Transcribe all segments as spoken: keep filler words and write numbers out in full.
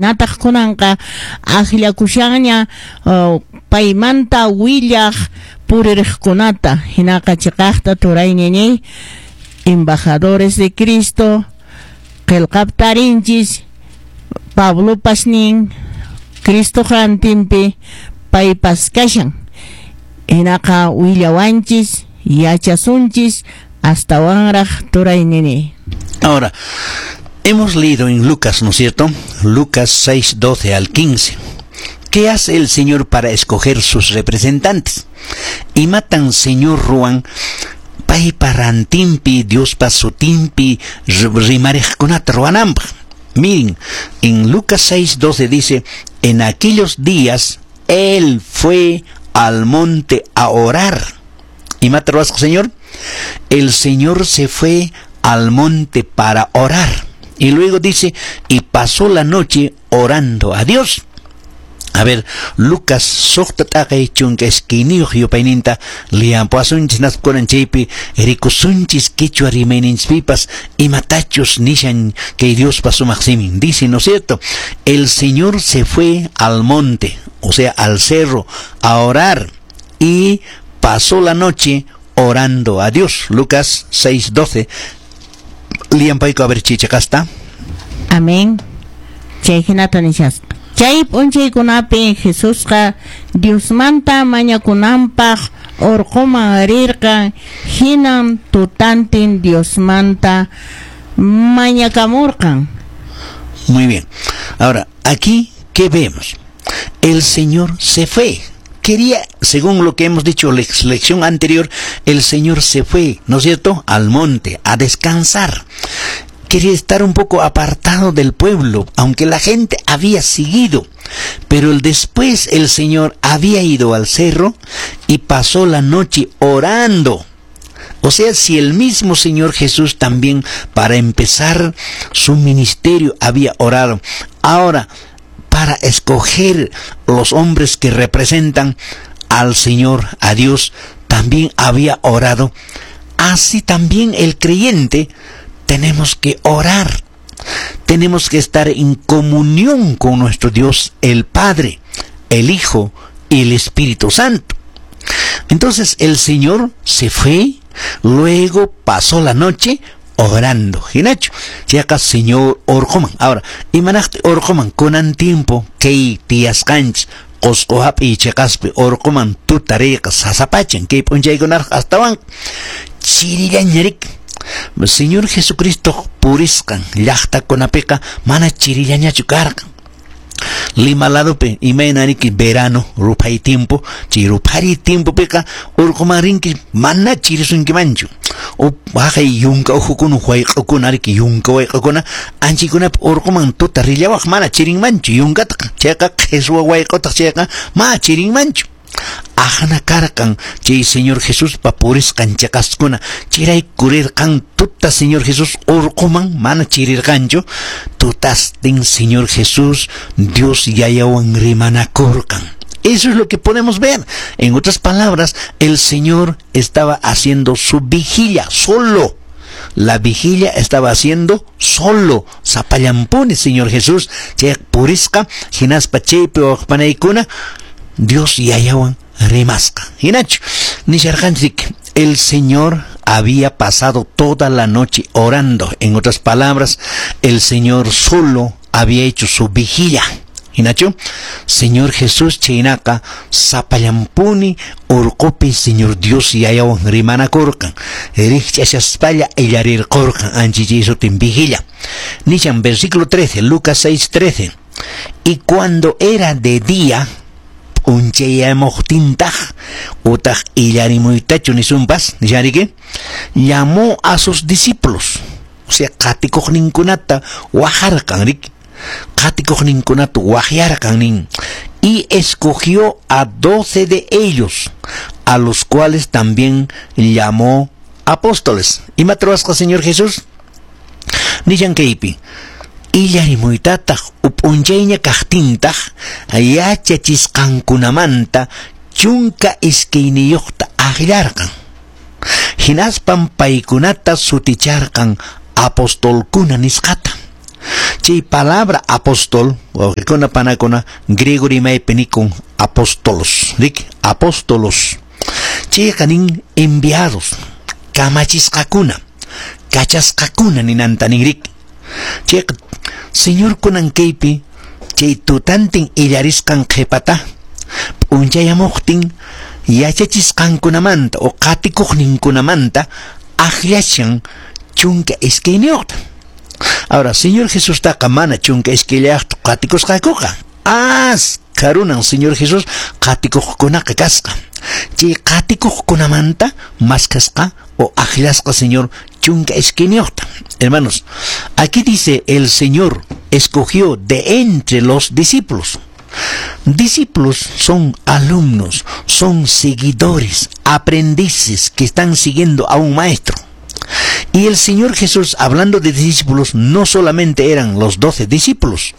chaynataq kunanqa aqillakushaña uh, paymanta willaq puriqkunata hinaqa chiqaqta turayñañay embajadores de Cristo qillqaptarinchis Pablo pasnin Cristo jantimpi paypas kashan hinaqa willawanchis yachasunchis hasta wanraq turayñañay. Ahora, hemos leído en Lucas, ¿no es cierto? Lucas seis, doce al quince. ¿Qué hace el Señor para escoger sus representantes? Y matan Señor Ruan, pay parantimpi, Dios pasutimpi, rimarejkunat ruanamba. Miren, en Lucas seis, doce dice, en aquellos días Él fue al monte a orar. ¿Y mata ruasco, Señor? El Señor se fue al monte para orar. Y luego dice, y pasó la noche orando a Dios. A ver, Lucas sohtataqay chunka esquiniyuq yupayninta liampuasunchis nasquranchaypi rikusunchis quichua rimayninchipipas imatachus nishan que Dios pasó maximin. Dice, ¿no es cierto? El Señor se fue al monte, o sea, al cerro, a orar y pasó la noche orando a Dios. Lucas seis, doce. Liampayko a ver chichacasta. Amén. Chayhinata nishas. Chay p'unchaykunapi Jesusqa Diosmanta mañakunampaq urquman rirqa hinam tutantin Diosmanta mañakamurqan. Muy bien. Ahora, aquí, ¿qué vemos? El Señor se fue. Quería, según lo que hemos dicho en la lección anterior, el Señor se fue, ¿no es cierto?, al monte, a descansar. Quería estar un poco apartado del pueblo, aunque la gente había seguido. Pero el después el Señor había ido al cerro y pasó la noche orando. O sea, si el mismo Señor Jesús también para empezar su ministerio había orado. Ahora, para escoger los hombres que representan al Señor, a Dios, también había orado. Así también el creyente tenemos que orar. Tenemos que estar en comunión con nuestro Dios, el Padre, el Hijo y el Espíritu Santo. Entonces el Señor se fue, luego pasó la noche orando. Hinacho, si acá Señor orcoman. Ahora, imanakte orcoman conan tiempo que tías canch oscohap y checaspe orcoman tu tareas sasapachen que ponchaygonar hasta van chirillañarik. Señor Jesucristo puriscan llaqta konapiqa mana chirillañachu karqan. Lima ladope imaynariki verano ruphay tiempo chi ruphari tiempo piqa urqumarinki mana chirisunkimanchu. O bajay yunka ujukunu huayqakunariki yunka huayqakuna anchikunap urquman tuta rillawaq mana chirinmanchu yunkataqa chayqa qhiswa huayqataq chayqa ma chirinmanchu. Ajana karkan chay Señor Jesús papurisqan chaqaskuna chiray kurirqan tuta Señor Jesús urquman mana chirirqanchu tutastin Señor Jesús Dios yayawan rimanakurqan. Eso es lo que podemos ver. En otras palabras, el Señor estaba haciendo su vigilia solo. La vigilia estaba haciendo solo. Zapallampone Señor Jesús chay purisqa hinaspa chaypi waqpanaykuna Dios yayawan rimasca. Hinacho, nisharqanchik, el Señor había pasado toda la noche orando. En otras palabras, el Señor solo había hecho su vigilia. Hinacho, Señor Jesús chaynaqa sapallampuni urqupi Señor Dios yayawan rimanakurqan. Rikchashaspalla illarirqurqan anchichisuptin vigilia. Nishan versículo trece, Lucas seis, trece. Y cuando era de día, unchayamoqtintaj utaj illarimuytachu nisumpas nishariki llamó a sus discípulos, o sea qatikuqninkunata wajarqan rik qatikuqninkunata waqyarqan nin, y escogió a doce de ellos, a los cuales también llamó apóstoles. ¿Y matrosqa Señor Jesús? Nishankaypi illarimuytataq up'unchayña kaqtintaq yachachisqankunamanta chunka iskayniyuqta aqllarqan. Hinaspan paykunata suticharqan apostolkuna nisqata. Chay palabra apóstol, o que con panacona, griego rimay penicon apóstolos, rik, apóstolos. Chay kanin enviados, kamachisqakuna, kachasqakuna ninantanin rik. Chay señor kunan kaypi, chay tutantin illarisqan qhipata, p'unchayamuqtin yachachisqankunamanta o qatikuqninkunamanta akhlachan chunka isquiniyuqta. Ahora, Señor Jesús taqa mana chunka isquillaqta qatikusqakuqa. As karunan Señor Jesús qatikuqkunaqa kasqa. Chay qatikuqkunamanta mascasqa o akhlasqa Señor chunka isquiniyuqta. Hermanos, aquí dice el Señor escogió de entre los discípulos. Discípulos son alumnos, son seguidores, aprendices que están siguiendo a un maestro. Y el Señor Jesús, hablando de discípulos, no solamente eran los doce discípulos.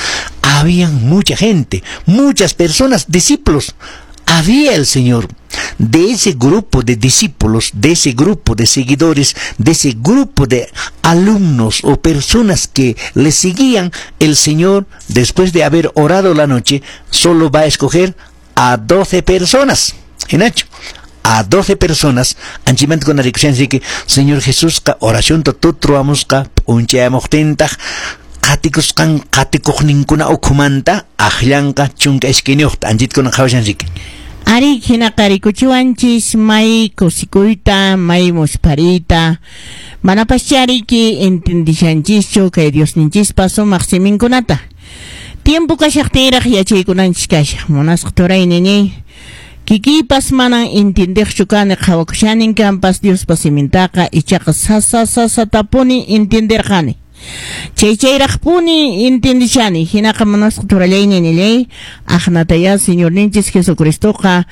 Habían mucha gente, muchas personas, discípulos. Había el Señor. De ese grupo de discípulos, de ese grupo de seguidores, de ese grupo de alumnos o personas que le seguían, el Señor, después de haber orado la noche, solo va a escoger a doce personas. ¿Enacho? A doce personas, anchimante con la dicción de que Señor Jesús, ka oración to tutruamos ka uncheamochtenta, katikos kan katikos ninkuna okumanta, ahlanka chunka esquiniucht, anchit con hawshan ziki. Ari hinaqarikuchiwanchis may kusikuita, may musparita, manapashariki entendishanchischu kay Diosninchis sumaq siminkunata. Tiempo kashaqtiraq yachaykunanchis kashaq, munasqa turaynini. Kikipas manan entendiqchu kani qhawakushanin kanpas Diospa simintaqa ichaqa sasa sasa tapuni entenderqani. Chay chayraqpuni entendishani hinaqa manasqa turallayninilay aqnataya Señorninchis Jesucristoqa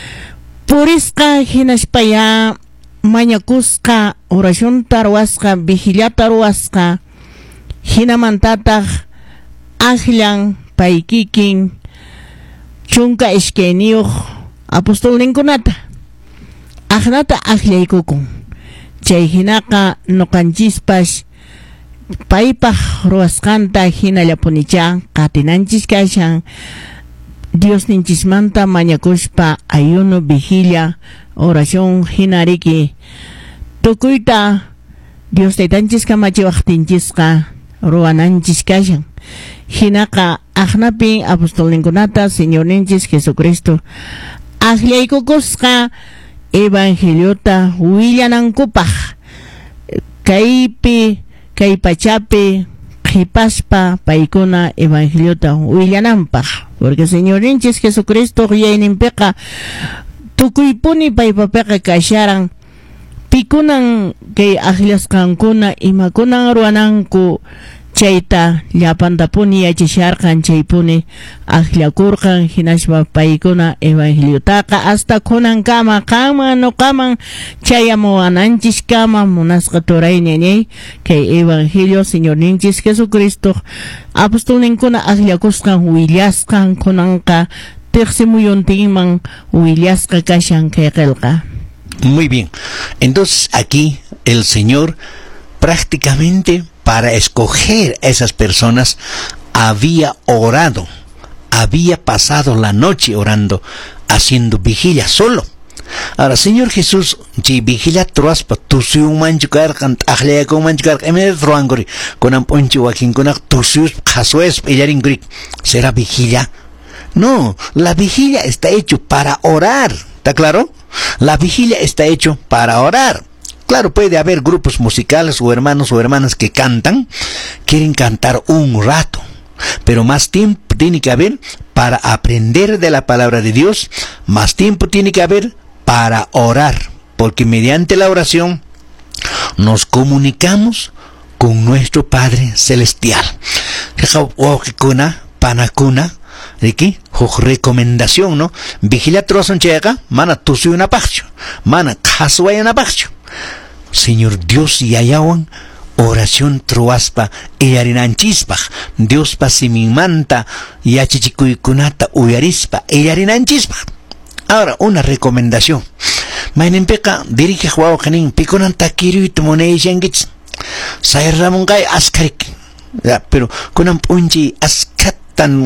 purisqa hinashpaya mañakusqa oracionta ruwasqa vigiliata ruwasqa hinamantataq aqllan pay kikin chunka ishkayniyuq apostolninkunata aqnata aqllaykukun. Chay hinaqa nuqanchispas paypaq ruwasqanta hinallapunicha qatinanchis kashan Diosninchismanta mañakushpa ayuno, vigilia, oración hinariki tukuyta Dios taytanchis kamachiwaqtinchisqa ruwananchis kashan. Hinaqa aqnapi apostolninkunata Señorninchis Jesucristo aqllaykukusqa evangeliota willanankupaq kaypi kay pachapi qhipaspa paykuna evangeliota willananpaq, porque Señorninchis Jesucristo yayninpiqa tukuypuni paypapiqa kasharan pikunan kay aqllasqankuna imakunan ruwananku chayta llapantapuni yachisharqan chaypuni aqllakurqan hinashpa paykuna evangeliotaqa hasta kunankama qanman nuqaman chayamuwananchis kama munasqa turayniñay kay evangelio Señorninchis Jesucristo apostolninkuna aqllakusqan willasqan kunanqa tiqsimuyuntinman willasqa kashan kay qillqa. Muy bien. Entonces aquí el Señor prácticamente para escoger a esas personas había orado, había pasado la noche orando, haciendo vigilia solo. Ahora, Señor Jesús, si vigilia truaspa, tu si un mancho cargan, ajlea con mancho cargan, me truangori, con un poncho wakin, con un tusius, jasues, ellaringri, ¿será vigilia? No, la vigilia está hecho para orar, ¿está claro? La vigilia está hecho para orar. Claro, puede haber grupos musicales o hermanos o hermanas que cantan, quieren cantar un rato, pero más tiempo tiene que haber para aprender de la palabra de Dios, más tiempo tiene que haber para orar, porque mediante la oración nos comunicamos con nuestro Padre Celestial. Panacuna, ¿de qué? Recomendación, ¿no? Vigila troson chega, mana tusi una pacho, mana kasway una pacho. Señor Dios y ayawan oración truaspa eyarinanchispaj Dios pa simimanta yachichikuykunata uyarispa eyarinanchispaj. Ahora una recomendación. Mainempeka dirige huaw kanin pikunan takiruit moneishengits. Sayramun kay askarik. Ya, pero kunan punchi askat tan